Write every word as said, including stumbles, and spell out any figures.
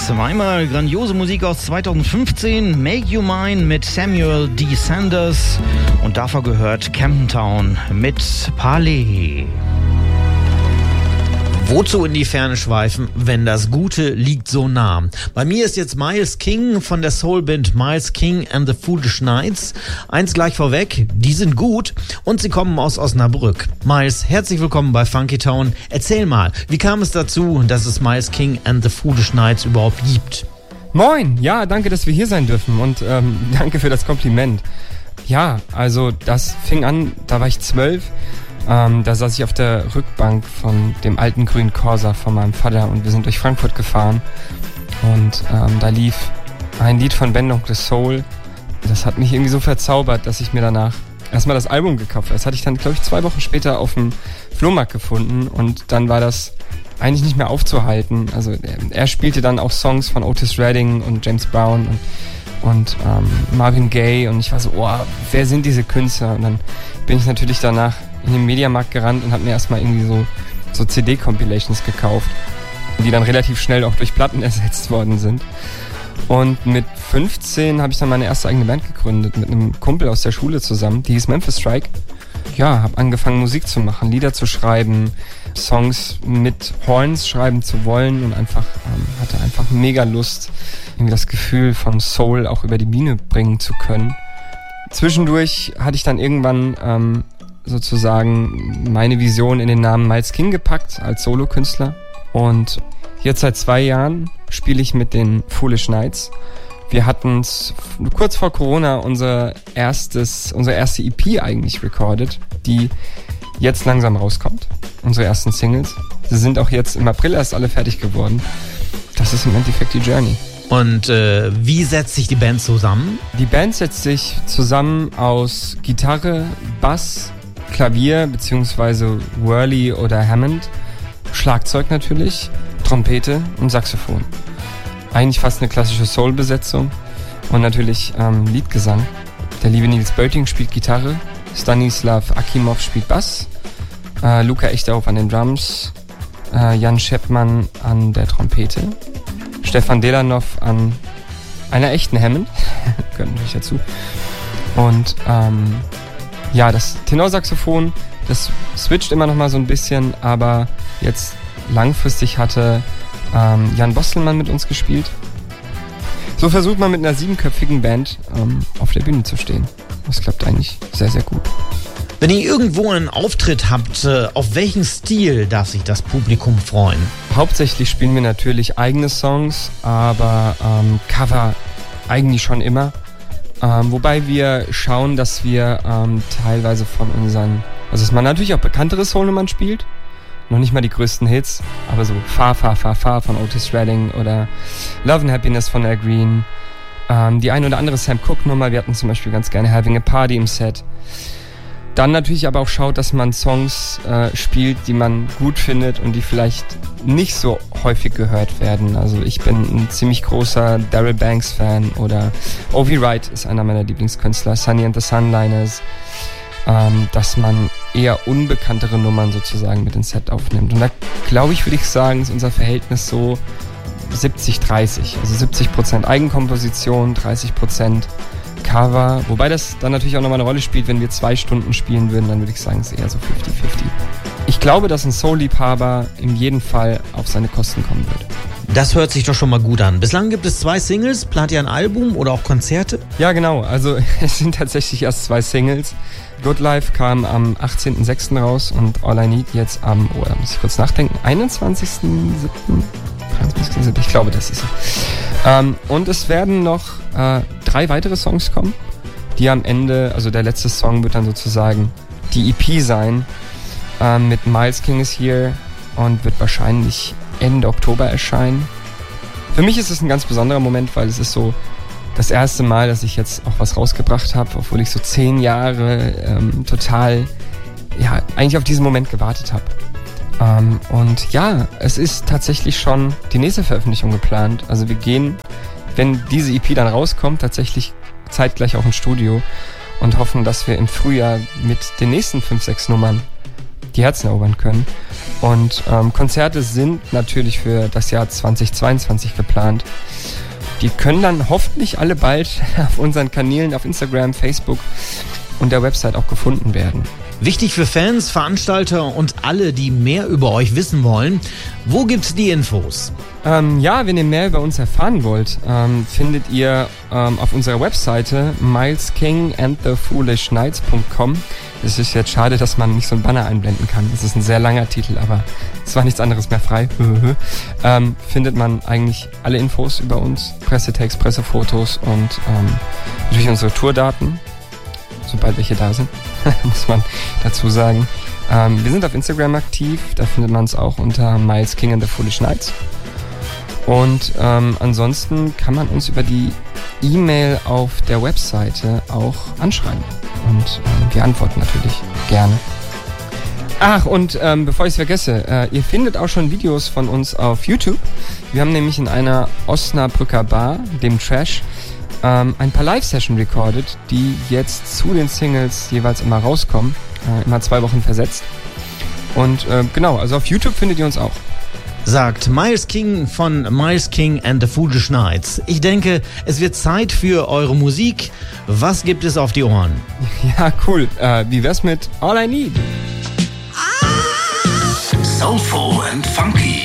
Zweimal grandiose Musik aus zweitausendfünfzehn, Make You Mine mit Samuel D. Sanders und davor gehört Camden Town mit Palais. Wozu in die Ferne schweifen, wenn das Gute liegt so nah? Bei mir ist jetzt Miles King von der Soulband Miles King and the Foolish Knights. Eins gleich vorweg, die sind gut und sie kommen aus Osnabrück. Miles, herzlich willkommen bei Funky Town. Erzähl mal, wie kam es dazu, dass es Miles King and the Foolish Knights überhaupt gibt? Moin, ja, danke, dass wir hier sein dürfen und ähm, danke für das Kompliment. Ja, also das fing an, da war ich zwölf. Ähm, da saß ich auf der Rückbank von dem alten grünen Corsa von meinem Vater und wir sind durch Frankfurt gefahren und ähm, da lief ein Lied von Ben Onkel Soul. Das hat mich irgendwie so verzaubert, dass ich mir danach erstmal das Album gekauft habe. Das hatte ich dann, glaube ich, zwei Wochen später auf dem Flohmarkt gefunden und dann war das eigentlich nicht mehr aufzuhalten. Also er, er spielte dann auch Songs von Otis Redding und James Brown und und ähm, Marvin Gaye und ich war so, oh, wer sind diese Künstler? Und dann bin ich natürlich danach in den Mediamarkt gerannt und habe mir erstmal irgendwie so, so C D-Compilations gekauft, die dann relativ schnell auch durch Platten ersetzt worden sind. Und mit fünfzehn habe ich dann meine erste eigene Band gegründet, mit einem Kumpel aus der Schule zusammen, die hieß Memphis Strike. Ja, habe angefangen Musik zu machen, Lieder zu schreiben, Songs mit Horns schreiben zu wollen und einfach ähm, hatte einfach mega Lust, irgendwie das Gefühl von Soul auch über die Bühne bringen zu können. Zwischendurch hatte ich dann irgendwann ähm, sozusagen meine Vision in den Namen Miles King gepackt als Solokünstler und jetzt seit zwei Jahren spiele ich mit den Foolish Knights. Wir hatten kurz vor Corona unser erstes, unsere erste E P eigentlich recorded, die jetzt langsam rauskommt. Unsere ersten Singles. Sie sind auch jetzt im April erst alle fertig geworden. Das ist im Endeffekt die Journey. Und äh, wie setzt sich die Band zusammen? Die Band setzt sich zusammen aus Gitarre, Bass, Klavier bzw. Whirly oder Hammond, Schlagzeug natürlich, Trompete und Saxophon. Eigentlich fast eine klassische Soul-Besetzung und natürlich ähm, Liedgesang. Der liebe Nils Bölting spielt Gitarre, Stanislav Akimov spielt Bass, äh, Luca Echterhoff an den Drums, äh, Jan Scheppmann an der Trompete, Stefan Delanov an einer echten Hammond, gehört natürlich dazu. Und ähm, ja, das Tenorsaxophon, das switcht immer noch mal so ein bisschen, aber jetzt langfristig hatte ähm, Jan Bostelmann mit uns gespielt. So versucht man mit einer siebenköpfigen Band ähm, auf der Bühne zu stehen. Das klappt eigentlich sehr, sehr gut. Wenn ihr irgendwo einen Auftritt habt, auf welchen Stil darf sich das Publikum freuen? Hauptsächlich spielen wir natürlich eigene Songs, aber ähm, Cover eigentlich schon immer. Ähm, wobei wir schauen, dass wir ähm, teilweise von unseren, also dass man natürlich auch bekanntere Soul-Nummern spielt, noch nicht mal die größten Hits, aber so Far, Far, Far, Far von Otis Redding oder Love and Happiness von Al Green, ähm, die ein oder andere Sam Cooke-Nummer, wir hatten zum Beispiel ganz gerne Having a Party im Set. Dann natürlich aber auch schaut, dass man Songs äh, spielt, die man gut findet und die vielleicht nicht so häufig gehört werden. Also ich bin ein ziemlich großer Daryl Banks Fan oder Ovi Wright ist einer meiner Lieblingskünstler, Sunny and the Sunliners, ähm, dass man eher unbekanntere Nummern sozusagen mit ins Set aufnimmt. Und da glaube ich, würde ich sagen, ist unser Verhältnis so siebzig dreißig. Also siebzig Prozent Eigenkomposition, dreißig Prozent Cover, wobei das dann natürlich auch nochmal eine Rolle spielt, wenn wir zwei Stunden spielen würden, dann würde ich sagen, es ist eher so fünfzig fünfzig. Ich glaube, dass ein Soul-Liebhaber in jedem Fall auf seine Kosten kommen wird. Das hört sich doch schon mal gut an. Bislang gibt es zwei Singles, plant ihr ein Album oder auch Konzerte? Ja, genau, also es sind tatsächlich erst zwei Singles. Good Life kam am achtzehnten sechsten raus und All I Need jetzt am, oh, da muss ich kurz nachdenken, einundzwanzigsten siebten Ich glaube, das ist es. Ähm, und es werden noch äh, drei weitere Songs kommen, die am Ende, also der letzte Song wird dann sozusagen die E P sein, äh, mit Miles King is Here und wird wahrscheinlich Ende Oktober erscheinen. Für mich ist es ein ganz besonderer Moment, weil es ist so das erste Mal, dass ich jetzt auch was rausgebracht habe, obwohl ich so zehn Jahre ähm, total, ja, eigentlich auf diesen Moment gewartet habe. Ähm, und ja, es ist tatsächlich schon die nächste Veröffentlichung geplant. Also wir gehen, wenn diese E P dann rauskommt, tatsächlich zeitgleich auch ins Studio und hoffen, dass wir im Frühjahr mit den nächsten fünf, sechs Nummern die Herzen erobern können. Und ähm, Konzerte sind natürlich für das Jahr zweitausendzweiundzwanzig geplant. Die können dann hoffentlich alle bald auf unseren Kanälen auf Instagram, Facebook und der Website auch gefunden werden. Wichtig für Fans, Veranstalter und alle, die mehr über euch wissen wollen. Wo gibt's die Infos? Ähm, ja, wenn ihr mehr über uns erfahren wollt, ähm, findet ihr ähm, auf unserer Webseite miles king and the foolish knights punkt com. Es ist jetzt schade, dass man nicht so einen Banner einblenden kann. Es ist ein sehr langer Titel, aber es war nichts anderes mehr frei. ähm, findet man eigentlich alle Infos über uns, Pressetext, Pressefotos und ähm, natürlich unsere Tourdaten, sobald welche da sind, muss man dazu sagen. Ähm, wir sind auf Instagram aktiv, da findet man es auch unter Miles King and the Foolish Knights. Und ähm, ansonsten kann man uns über die E-Mail auf der Webseite auch anschreiben. Und ähm, wir antworten natürlich gerne. Ach, und ähm, bevor ich es vergesse, äh, ihr findet auch schon Videos von uns auf YouTube. Wir haben nämlich in einer Osnabrücker Bar, dem Trash, ähm, ein paar Live-Sessions recorded, die jetzt zu den Singles jeweils immer rauskommen. Äh, immer zwei Wochen versetzt. Und äh, genau, also auf YouTube findet ihr uns auch. Sagt Miles King von Miles King and the Foolish Knights. Ich denke, es wird Zeit für eure Musik. Was gibt es auf die Ohren? Ja, cool. Äh, wie wär's mit All I Need? Soulful and funky.